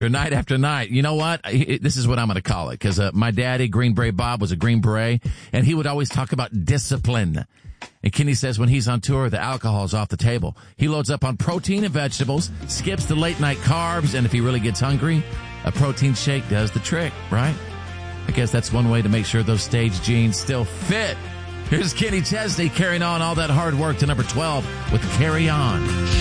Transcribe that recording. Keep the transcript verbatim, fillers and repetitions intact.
night after night. You know what? I, this is what I'm going to call it, because uh, my daddy, Green Beret Bob, was a Green Beret, and he would always talk about discipline. And Kenny says when he's on tour, the alcohol's off the table. He loads up on protein and vegetables, skips the late-night carbs, and if he really gets hungry, a protein shake does the trick, right? I guess that's one way to make sure those stage jeans still fit. Here's Kenny Chesney carrying on all that hard work to number twelve with Carry On.